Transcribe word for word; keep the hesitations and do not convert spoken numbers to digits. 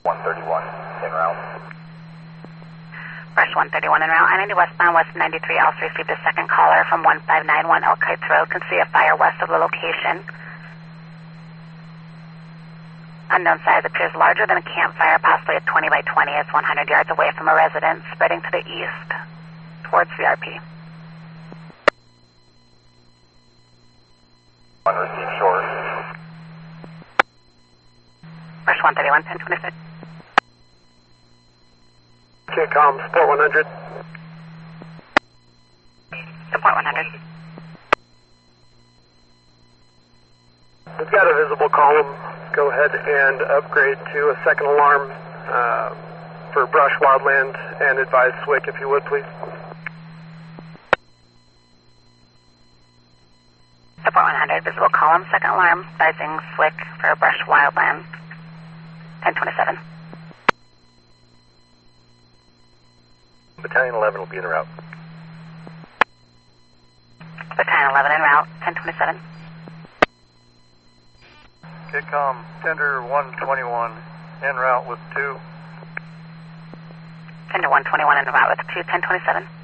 one thirty-one, en route. Brush one thirty-one en route. I ninety westbound, west ninety-three, also received a second caller from one five nine one Elk Heights Road. Can see a fire west of the location. Unknown size appears larger than a campfire, possibly at twenty by twenty. It's one hundred yards away from a residence, spreading to the east towards V R P. One receive short. Brush one thirty-one, ten twenty-six. Okay, com, support one hundred. Support one hundred. We've got a visible column. Go ahead and upgrade to a second alarm uh, for brush wildland and advise S W C if you would, please. Support one hundred, visible column, second alarm, advising S W C for brush wildland, ten twenty-seven. Battalion eleven will be en route. Battalion eleven en route, ten twenty-seven. Kickom, tender one twenty-one, en route with two. Tender one twenty-one en route with two, ten twenty-seven.